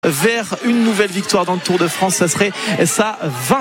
vers une nouvelle victoire dans le Tour de France. Ça serait sa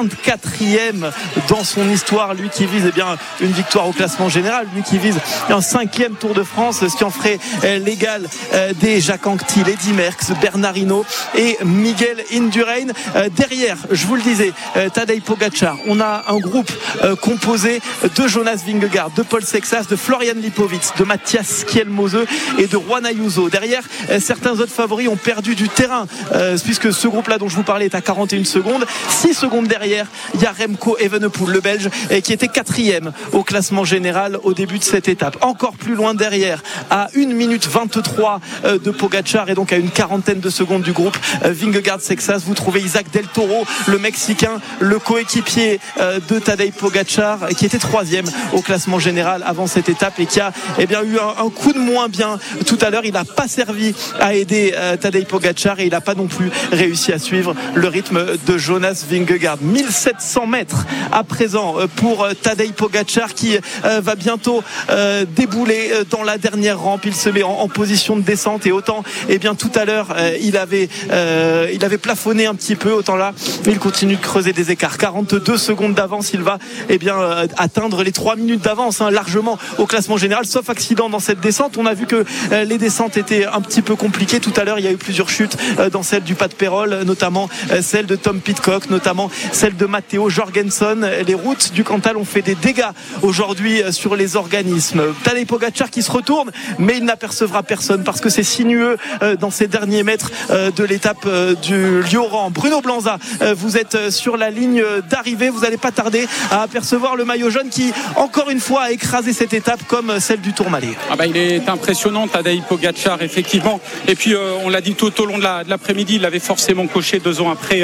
24e dans son histoire. Lui qui vise une victoire au classement général, lui qui vise un 5e Tour de France, ce qui en ferait l'égal des Jacques Anquetil, Eddy Merckx, Bernard Hinault et Miguel Indurain. Derrière, je vous le disais, Tadej Pogačar, on a un groupe composé de Jonas Vingegaard, de Paul Sexas, de Florian Lipowitz, de Matthias Kielmose et de Juan Ayuso. Derrière, certains autres favoris ont perdu du terrain, puisque ce groupe-là dont je vous parlais est à 41 secondes. 6 secondes derrière, il y a Remco Evenepoel, le Belge, qui était 4e au classement général au début de cette étape. Encore plus loin derrière, à 1 minute 23 de Pogačar et donc à une quarantaine de secondes du groupe Vingegaard-Sexas, vous trouvez Isaac Del Toro, le Mexicain, le coéquipier de Tadej Pogačar, qui était 3e au classement général avant cette étape et qui a eu un coup de moins bien tout à l'heure. Il n'a pas servi à aider Tadej Pogačar et il n'a pas non plus réussi à suivre le rythme de Jonas Vingegaard. 1700 mètres à présent pour Tadej Pogačar qui va bientôt débouler dans la dernière rampe. Il se met en position de descente et autant tout à l'heure il avait plafonné un petit peu, autant là il continue de creuser des écarts. 42 secondes d'avance, il va atteindre les 3 minutes d'avance largement au classement général, sauf accident dans cette descente. On a vu que les descentes étaient un petit peu compliquées tout à l'heure. Il y a eu plusieurs chutes dans celle du Pas de Pérol, notamment celle de Tom Pidcock, notamment celle de Matteo Jorgensen. Les routes du Cantal ont fait des dégâts aujourd'hui sur les organismes. Tadej Pogačar qui se retourne, mais il n'apercevra personne parce que c'est sinueux dans ces derniers mètres de l'étape du Lioran. Bruno Blanza, vous êtes sur la ligne d'arrivée, vous n'allez pas tarder à apercevoir le maillot jaune qui encore une fois a écrasé cette étape comme celle du Tourmalet. Il est impressionnant Tadej Pogačar, effectivement, et puis on l'a dit tout au long de l'après-midi, il avait forcément coché 2 ans après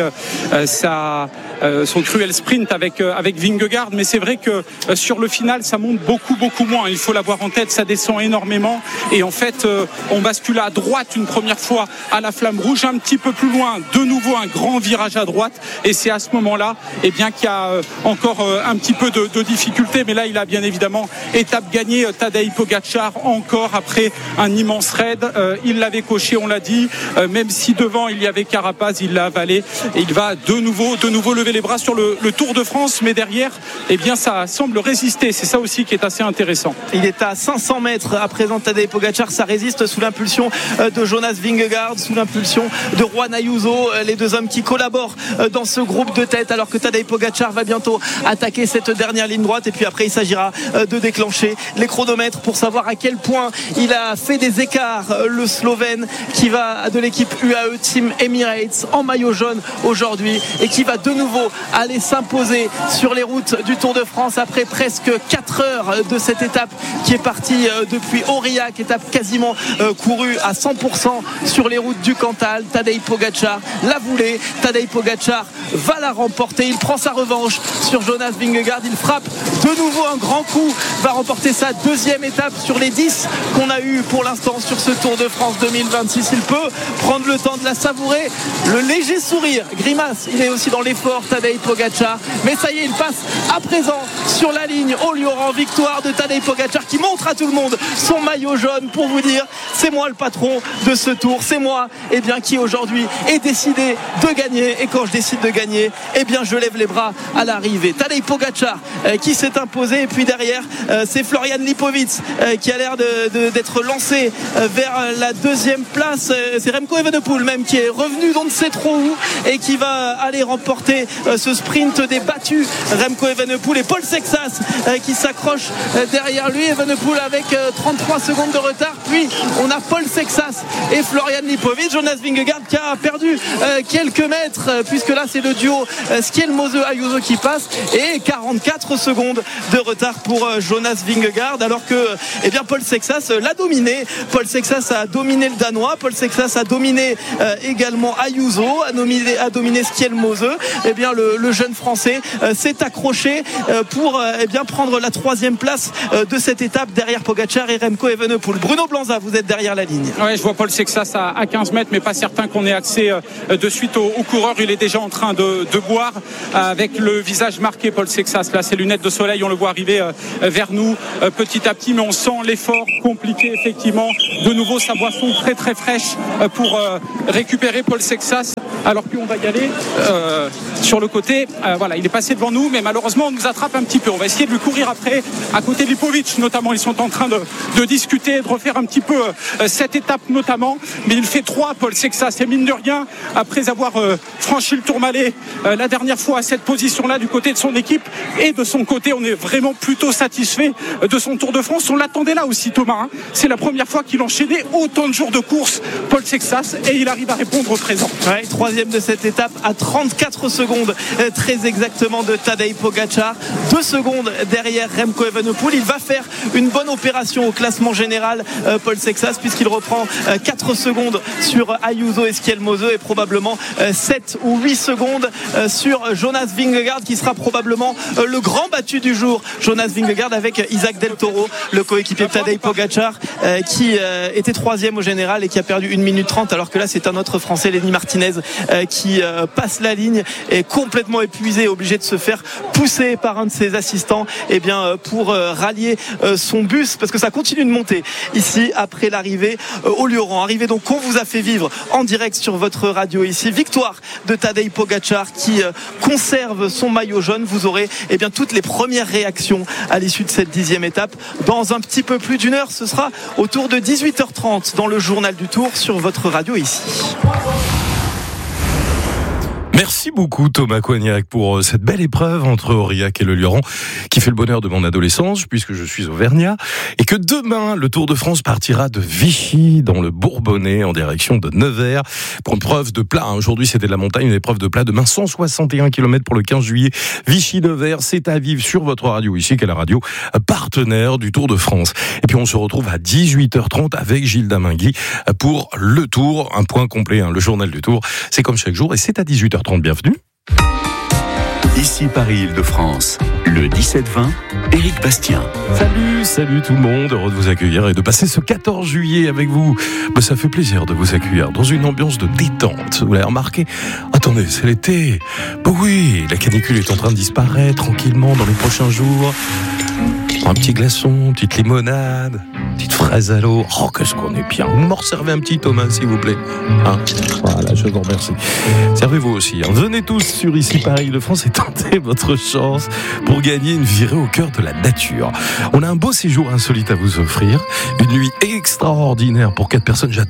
son cruel sprint avec Vingegaard, mais c'est vrai que sur le final ça monte beaucoup moins, il faut l'avoir en tête, ça descend énormément et en fait on bascule à droite une première fois à la flamme rouge, un petit peu plus loin de nouveau un grand virage à droite et c'est à ce moment-là qu'il y a encore un petit peu de difficulté, mais là il a bien évidemment étape gagnée. Tadej Pogačar encore après un immense raid, il l'avait coché, on l'a dit, même si devant il y avait Carapaz, il l'a avalé et il va de nouveau lever les bras sur le Tour de France, mais derrière ça semble résister, c'est ça aussi qui est assez intéressant. Il est à 500 mètres à présent Tadej Pogačar, ça résiste sous l'impulsion de Jonas Vingegaard, sous l'impulsion de Juan Ayuso, les deux hommes qui collaborent dans ce groupe de tête, alors que Tadej Pogačar va bientôt attaquer cette dernière ligne droite et puis après il s'agira de déclencher les chronomètres pour savoir à quel point il a fait des écarts, le Slovène qui va de l'équipe UAE Team Emirates en maillot jaune aujourd'hui et qui va de nouveau aller s'imposer sur les routes du Tour de France après presque 4 heures de cette étape qui est partie depuis Aurillac, étape quasiment courue à 100% sur les routes du Cantal. Tadej Pogačar l'a voulu, Tadej Pogačar va la remporter, il prend sa revanche sur Jonas Vingegaard, il frappe de nouveau un grand coup, va remporter sa 2e étape sur les 10 qu'on a eu pour l'instant sur ce Tour de France 2026. Il peut prendre le temps de la savourer, le léger sourire, grimace, il est aussi dans l'effort Tadej Pogačar, mais ça y est, il passe à présent sur la ligne au Lioran. Victoire de Tadej Pogačar qui montre à tout le monde son maillot jaune pour vous dire c'est moi le patron de ce tour, c'est moi qui aujourd'hui est décidé de gagner, et quand je décide de gagner je lève les bras à l'arrivée. Tadej Pogačar qui s'est imposé et puis derrière c'est Florian Lipowitz qui a l'air d'être lancé vers la 2e place. C'est Remco Evenepoel même qui est revenu d'on ne sait trop où et qui va aller remporter ce sprint des battus. Remco Evenepoel et Paul Sexas qui s'accroche derrière lui. Evenepoel avec 33 secondes de retard, puis on a Paul Sexas et Florian Lipowitz. Jonas Vingegaard qui a perdu quelques mètres puisque là c'est le duo Kielmose-Ayuso qui passe et 44 secondes de retard pour Jonas Vingegaard, alors que Paul Sexas l'a dominé. Paul Sexas a dominé le Danois, Paul Sexas a dominé également Ayuso, a dominé Kielmose. Le jeune français s'est accroché pour prendre la 3e place de cette étape derrière Pogačar et Remco Evenepoel. Bruno Blanza, vous êtes derrière la ligne. Ouais, je vois Paul Sexas à 15 mètres, mais pas certain qu'on ait accès de suite au coureur. Il est déjà en train de boire avec le visage marqué, Paul Sexas. Là, ses lunettes de soleil, on le voit arriver vers nous petit à petit, mais on sent l'effort compliqué, effectivement. De nouveau, sa boisson très très fraîche pour récupérer récupérer Paul Sexas alors qu'on va y aller sur le côté. Voilà, il est passé devant nous, mais malheureusement on nous attrape un petit peu. On va essayer de lui courir après, à côté de Lipovic notamment. Ils sont en train de discuter, de refaire un petit peu cette étape notamment, mais il fait 3 Paul Sexas, et mine de rien, après avoir franchi le Tourmalet la dernière fois à cette position-là du côté de son équipe et de son côté, on est vraiment plutôt satisfait de son Tour de France. On l'attendait là aussi, Thomas, hein. C'est la première fois qu'il enchaînait autant de jours de course, Paul Sexas, et il arrive à répondre au présent. Ouais, 3e de cette étape à 34 secondes très exactement de Tadej Pogačar, 2 secondes derrière Remco Evenepoel. Il va faire une bonne opération au classement général, Paul Sexas, puisqu'il reprend 4 secondes sur Ayuso et Schielmose et probablement 7 ou 8 secondes sur Jonas Vingegaard, qui sera probablement le grand battu du jour. Jonas Vingegaard avec Isaac Del Toro, le coéquipier de Tadej Pogačar, qui était 3e au général et qui a perdu 1 minute 30, alors que là c'est un autre Français, Lenny Martinez, qui passe la ligne, est complètement épuisé, obligé de se faire pousser par un de ses assistants pour rallier son bus, parce que ça continue de monter ici après l'arrivée au Lioran. Arrivée donc qu'on vous a fait vivre en direct sur votre radio ici. Victoire de Tadej Pogačar qui conserve son maillot jaune. Vous aurez toutes les premières réactions à l'issue de cette 10e étape dans un petit peu plus d'une heure. Ce sera autour de 18h30 dans le journal du Tour sur votre radio ici. Merci beaucoup Thomas Coignac pour cette belle épreuve entre Aurillac et le Lioran qui fait le bonheur de mon adolescence puisque je suis auvergnat, et que demain le Tour de France partira de Vichy dans le Bourbonnais en direction de Nevers pour une épreuve de plat. Aujourd'hui c'était de la montagne, une épreuve de plat. Demain 161 km pour le 15 juillet. Vichy-Nevers, c'est à vivre sur votre radio ici, qui est la radio partenaire du Tour de France. Et puis on se retrouve à 18h30 avec Gilles Damingui pour le Tour, un point complet, le journal du Tour. C'est comme chaque jour et c'est à 18h30. Bienvenue. Ici Paris-Île-de-France, le 17-20, Éric Bastien. Salut tout le monde, heureux de vous accueillir et de passer ce 14 juillet avec vous. Ça fait plaisir de vous accueillir dans une ambiance de détente. Vous l'avez remarqué ? Attendez, c'est l'été. Oui, la canicule est en train de disparaître tranquillement dans les prochains jours. Un petit glaçon, une petite limonade, une petite fraise à l'eau. Oh, qu'est-ce qu'on est bien. Vous m'en servez un petit Thomas, s'il vous plaît. Voilà, je vous remercie. Servez-vous aussi. Venez tous sur Ici Paris-Île-de-France et tentez votre chance pour gagner une virée au cœur de la nature. On a un beau séjour insolite à vous offrir. Une nuit extraordinaire pour 4 personnes.